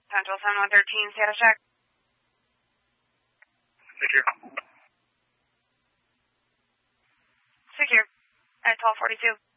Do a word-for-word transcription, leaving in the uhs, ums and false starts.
Central seven one thirteen, status check. Secure. Secure. At twelve forty-two.